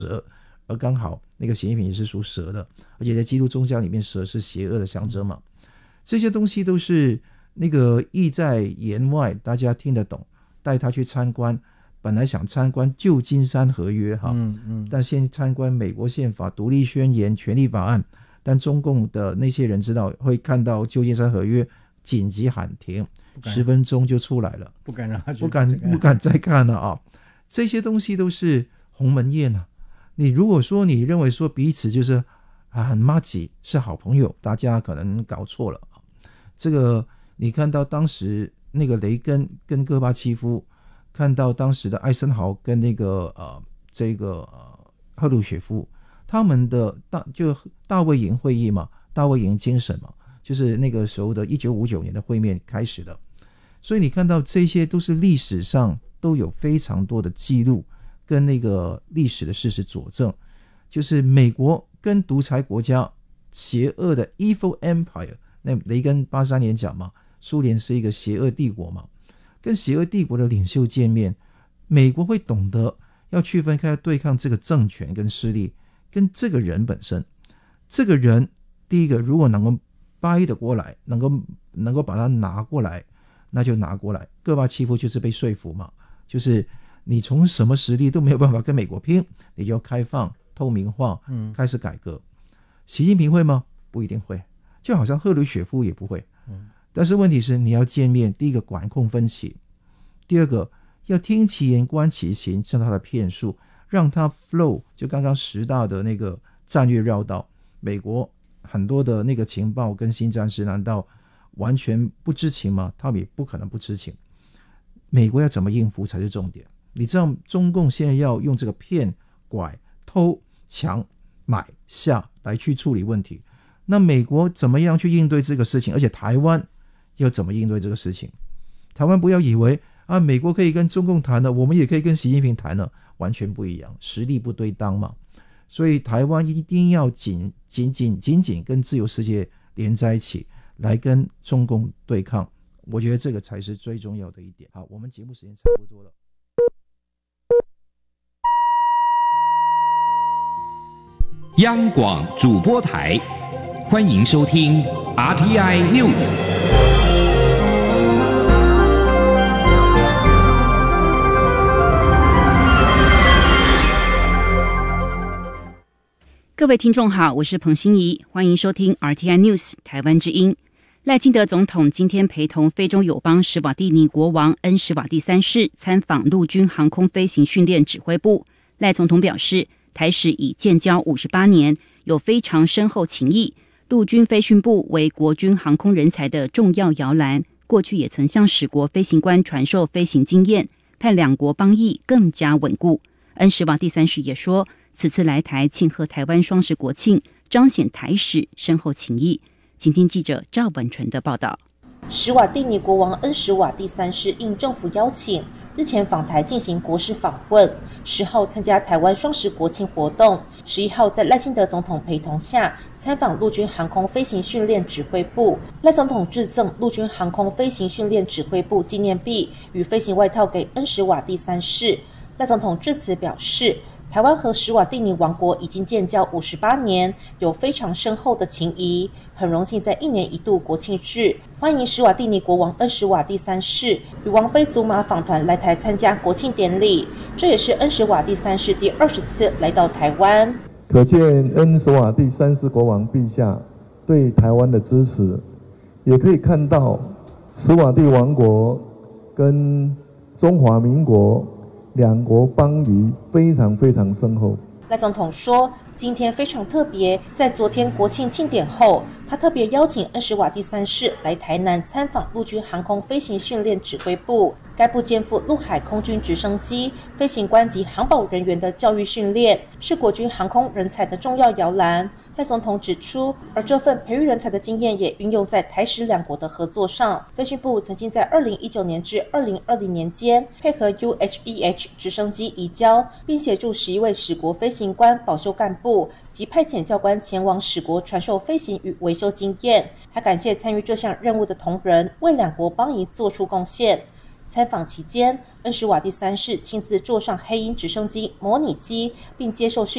蛇，而刚好那个习近平也是属蛇的，而且在基督宗教里面蛇是邪恶的象征嘛。这些东西都是那个意在言外，大家听得懂，带他去参观，本来想参观旧金山合约哈，但先参观美国宪法、独立宣言、权利法案，但中共的那些人知道会看到旧金山合约，紧急喊停，10分钟就出来了， 不敢让他去， 不敢再看了啊！这些东西都是鸿门宴啊。你如果说你认为说彼此就是很麻吉，是好朋友，大家可能搞错了。这个你看到当时那个雷根跟戈巴契夫，看到当时的艾森豪跟那个赫鲁雪夫，他们的大卫营会议嘛，大卫营精神嘛，就是那个时候的1959年的会面开始的。所以你看到这些都是历史上都有非常多的记录跟那个历史的事实佐证，就是美国跟独裁国家邪恶的 evil empire， 那雷根83年讲嘛，苏联是一个邪恶帝国嘛，跟邪恶帝国的领袖见面，美国会懂得要区分开对抗这个政权跟势力跟这个人本身。这个人第一个如果能够掰得过来，能够把他拿过来，那就拿过来。戈巴契夫就是被说服嘛，就是你从什么实力都没有办法跟美国拼，你就要开放透明化，开始改革。习近平会吗？不一定会，就好像赫鲁雪夫也不会。但是问题是你要见面，第一个管控分歧，第二个要听其言观其行，是他的骗术，让他 flow。 就刚刚10大的那个战略绕道，美国很多的那个情报跟新战士难道完全不知情吗？他们也不可能不知情。美国要怎么应付才是重点。你知道中共现在要用这个骗、拐、偷、抢、买、下来去处理问题，那美国怎么样去应对这个事情？而且台湾要怎么应对这个事情？台湾不要以为美国可以跟中共谈了，我们也可以跟习近平谈了，完全不一样，实力不对当嘛。所以台湾一定要紧跟自由世界连在一起，来跟中共对抗。我觉得这个才是最重要的一点。好，我们节目时间差不多了。 央广主播台，欢迎收听 RTI News。 各位听众好，我是彭欣怡，欢迎收听 RTI News 台湾之音。赖清德总统今天陪同非洲友邦史瓦蒂尼国王恩史瓦蒂3世参访陆军航空飞行训练指挥部。赖总统表示，台史已建交58年，有非常深厚情谊。陆军飞训部为国军航空人才的重要摇篮，过去也曾向史国飞行官传授飞行经验，盼两国邦谊更加稳固。恩史瓦蒂3世也说，此次来台庆贺台湾双十国庆，彰显台史深厚情谊。请听记者赵文纯的报道。 史瓦蒂尼国王恩史瓦蒂3世应政府邀请，日前访台进行国事访问，10号参加台湾双十国庆活动，11号在赖清德总统陪同下参访陆军航空飞行训练指挥部。赖总统致赠陆军航空飞行训练指挥部纪念币与飞行外套给恩史瓦蒂3世。赖总统致辞表示，台湾和史瓦蒂尼王国已经建交58年，有非常深厚的情谊，很荣幸在1年一度国庆日，欢迎史瓦蒂尼国王恩史瓦蒂3世与王妃祖玛访团来台参加国庆典礼，这也是恩史瓦蒂3世第20次来到台湾。 可见恩史瓦蒂3世国王陛下对台湾的支持，也可以看到史瓦蒂王国跟中华民国两国邦谊非常非常深厚。 赖总统说，今天非常特别，在昨天国庆庆典后，他特别邀请恩史瓦蒂3世来台南参访陆军航空飞行训练指挥部。该部肩负陆海空军直升机、飞行官及航保人员的教育训练，是国军航空人才的重要摇篮。赖总统指出，而这份培育人才的经验也运用在台史两国的合作上。飞训部曾经在2019年至2020年间，配合 UHEH 直升机移交，并协助11位史国飞行官保修干部及派遣教官前往史国传授飞行与维修经验。还感谢参与这项任务的同仁，为两国邦谊做出贡献。参访期间， 恩施瓦蒂3世亲自坐上黑鹰直升机模拟机，并接受训